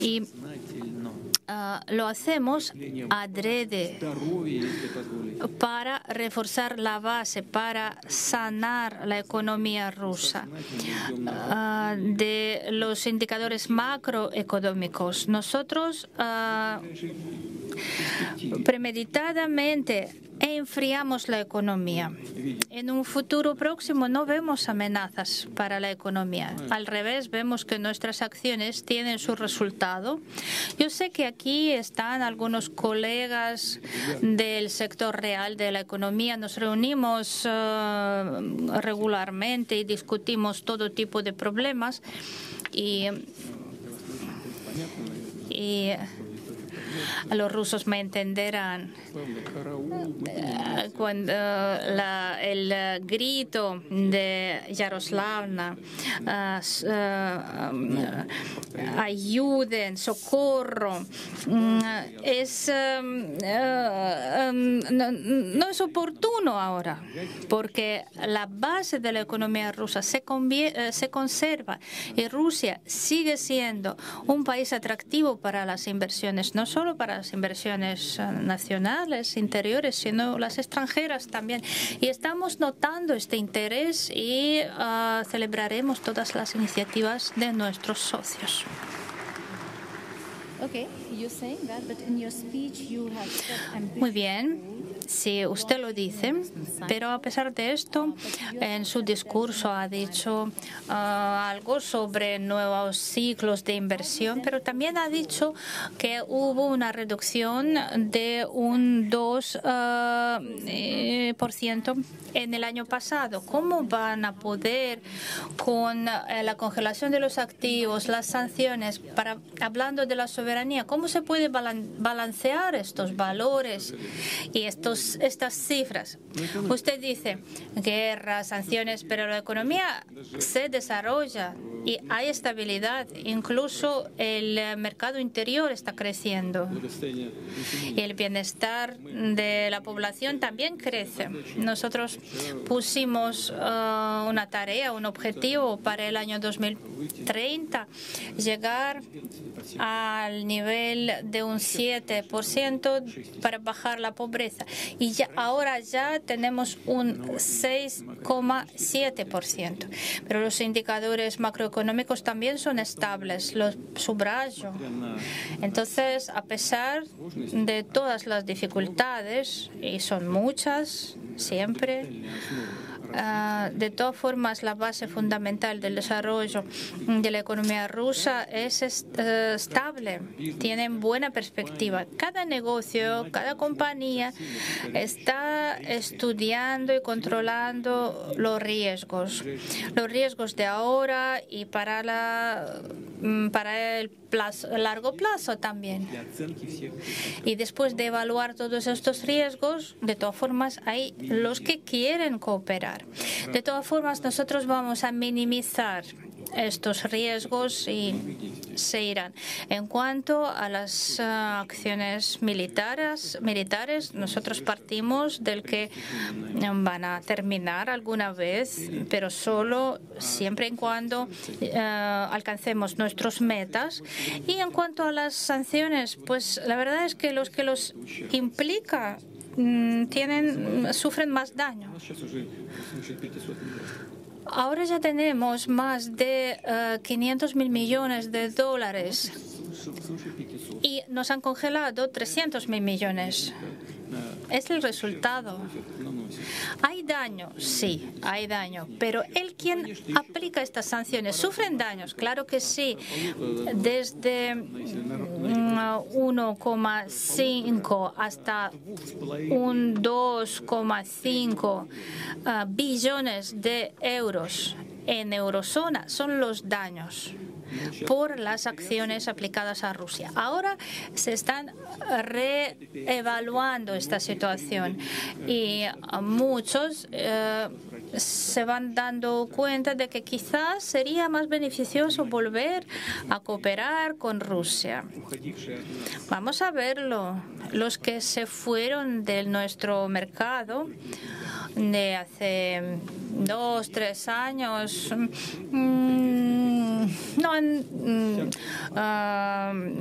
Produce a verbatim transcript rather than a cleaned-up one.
Y Uh, lo hacemos adrede para reforzar la base, para sanar la economía rusa uh, de los indicadores macroeconómicos. Nosotros uh, premeditadamente enfriamos la economía. En un futuro próximo no vemos amenazas para la economía. Al revés, vemos que nuestras acciones tienen su resultado. Yo sé que aquí están algunos colegas del sector real de la economía. Nos reunimos uh, regularmente y discutimos todo tipo de problemas. Y, y los rusos me entenderán cuando la, el grito de Yaroslavna, uh, uh, ayuden, socorro, uh, es, uh, uh, no, no es oportuno ahora, porque la base de la economía rusa se, uh, se conserva y Rusia sigue siendo un país atractivo para las inversiones, no solo para las inversiones nacionales, interiores, sino las extranjeras también. Y estamos notando este interés y uh, celebraremos todas las iniciativas de nuestros socios. Muy bien. Sí, usted lo dice, pero a pesar de esto, en su discurso ha dicho uh, algo sobre nuevos ciclos de inversión, pero también ha dicho que hubo una reducción de un dos por ciento en el año pasado. ¿Cómo van a poder, con eh, la congelación de los activos, las sanciones, para, hablando de la soberanía, cómo se puede balancear estos valores y estos estas cifras? Usted dice guerra, sanciones, pero la economía se desarrolla y hay estabilidad. Incluso el mercado interior está creciendo y el bienestar de la población también crece. Nosotros pusimos uh, una tarea, un objetivo para el año dos mil treinta, llegar al nivel de un siete por ciento para bajar la pobreza. Y ya, ahora ya tenemos un seis coma siete por ciento. Pero los indicadores macroeconómicos también son estables, los subrayo. Entonces, a pesar de todas las dificultades, y son muchas siempre, Uh, de todas formas, la base fundamental del desarrollo de la economía rusa es est uh, estable, tienen buena perspectiva. Cada negocio, cada compañía está estudiando y controlando los riesgos, los riesgos de ahora y para, la, para el plazo, largo plazo también. Y después de evaluar todos estos riesgos, de todas formas, hay los que quieren cooperar. De todas formas, nosotros vamos a minimizar estos riesgos y se irán. En cuanto a las uh, acciones militares, militares, nosotros partimos del que van a terminar alguna vez, pero solo siempre y cuando uh, alcancemos nuestras metas. Y en cuanto a las sanciones, pues la verdad es que los que los implica tienen, sufren más daño. Ahora ya tenemos más de uh, quinientos mil millones de dólares y nos han congelado trescientos mil millones. Es el resultado. ¿Hay daño? Sí, hay daño. Pero el quien aplica estas sanciones, ¿sufren daños? Claro que sí. Desde uno coma cinco hasta un dos coma cinco uh, billones de euros en eurozona son los daños por las acciones aplicadas a Rusia. Ahora se están reevaluando esta situación y muchos eh, se van dando cuenta de que quizás sería más beneficioso volver a cooperar con Rusia. Vamos a verlo. Los que se fueron de nuestro mercado de hace dos, tres años, mmm, no han